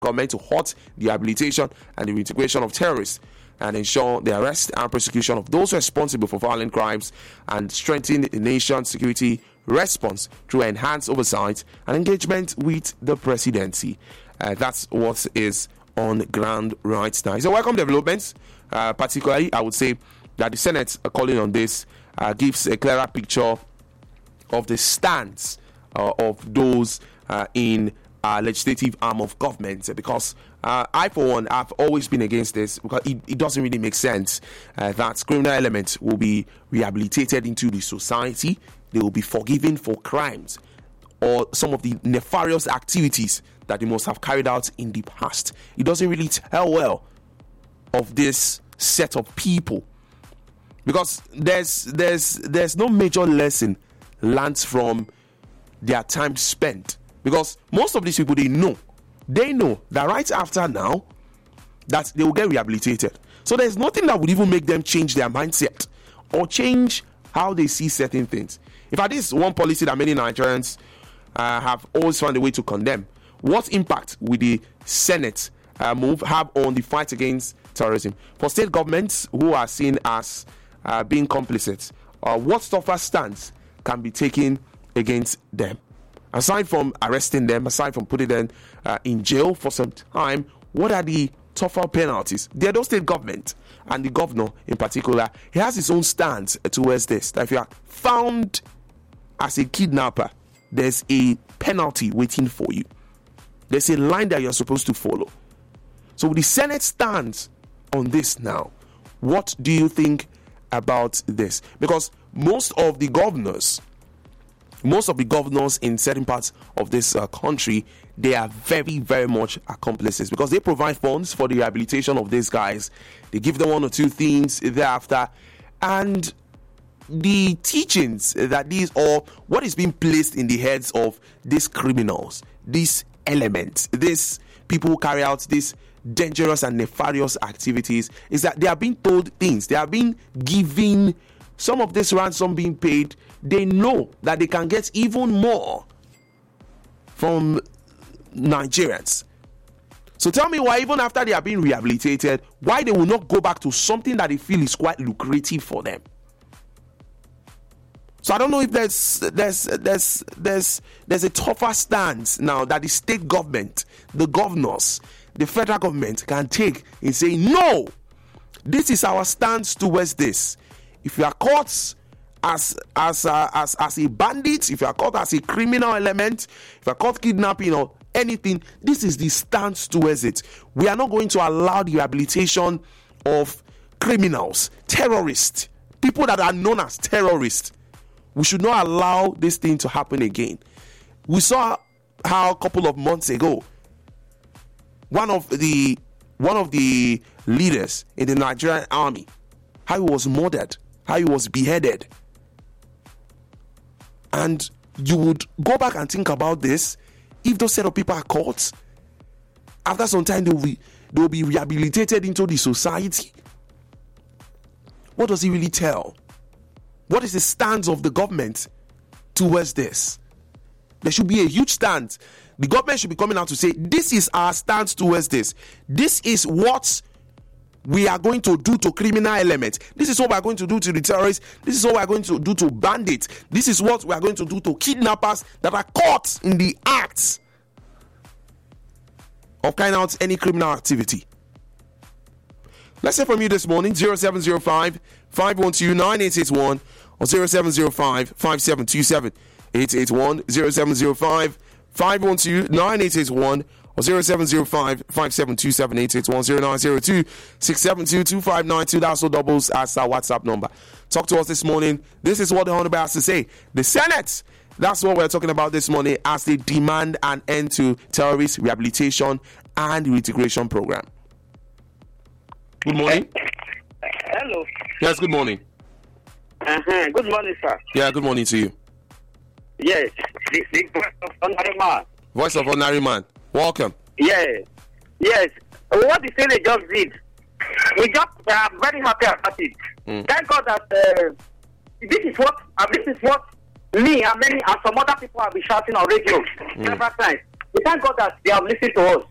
government to halt the rehabilitation and the reintegration of terrorists and ensure the arrest and prosecution of those responsible for violent crimes and strengthen the nation's security response through enhanced oversight and engagement with the presidency. That's what is on ground right now. It's a welcome development. Particularly, I would say that the Senate calling on this gives a clearer picture of the stance of those in legislative arm of government, because I, for one, have always been against this, because it doesn't really make sense that criminal elements will be rehabilitated into the society. They will be forgiven for crimes or some of the nefarious activities that they must have carried out in the past. It doesn't really tell well of this set of people, because there's no major lesson learned from their time spent, because most of these people, they know that right after now that they will get rehabilitated. So there's nothing that would even make them change their mindset or change how they see certain things. In fact, this is one policy that many Nigerians have always found a way to condemn. What impact will the Senate move have on the fight against terrorism? For state governments who are seen as being complicit, what tougher stance can be taken against them? Aside from arresting them, aside from putting them in jail for some time, what are the tougher penalties? The Edo State government and the governor in particular, he has his own stance towards this. That if you are found as a kidnapper, there's a penalty waiting for you. There's a line that you're supposed to follow. So the Senate stands on this now. What do you think about this? Because most of the governors in certain parts of this country, they are very, very much accomplices, because they provide funds for the rehabilitation of these guys. They give them one or two things thereafter, and the teachings that these, or what is being placed in the heads of these criminals, these elements, these people who carry out these dangerous and nefarious activities, is that they are being told things. They are being given some of this ransom being paid. They know that they can get even more from Nigerians. So tell me why, even after they are being rehabilitated, why they will not go back to something that they feel is quite lucrative for them. So I don't know if there's a tougher stance now that the state government, the governors, the federal government can take in saying, no, this is our stance towards this. If you are caught as a bandit, if you are caught as a criminal element, if you are caught kidnapping or anything, this is the stance towards it. We are not going to allow the rehabilitation of criminals, terrorists, people that are known as terrorists. We should not allow this thing to happen again. We saw how a couple of months ago, one of the leaders in the Nigerian army, how he was murdered, how he was beheaded. And you would go back and think about this. If those set of people are caught, after some time they will be rehabilitated into the society. What does it really tell? What is the stance of the government towards this? There should be a huge stance. The government should be coming out to say, this is our stance towards this. This is what we are going to do to criminal elements. This is what we are going to do to the terrorists. This is what we are going to do to bandits. This is what we are going to do to kidnappers that are caught in the acts of carrying out any criminal activity. Let's hear from you this morning. 0705 512 9881 or 0705 5727 881, 0705 512 9881 or 0705 5727 881, 0902 672 2592. That's what doubles as our WhatsApp number. Talk to us this morning. This is what the Honorable has to say. The Senate, that's what we're talking about this morning, as they demand an end to terrorist rehabilitation and reintegration program. Good morning. Hello. Yes, good morning. Good morning, sir. Yeah, good morning to you. Yes, the voice of ordinary man. Voice of ordinary man. Welcome. Yes. What the Senate just did, we are very happy about it. Thank God that this is what me and many and some other people have been shouting on radio several times. We thank God that they have listened to us.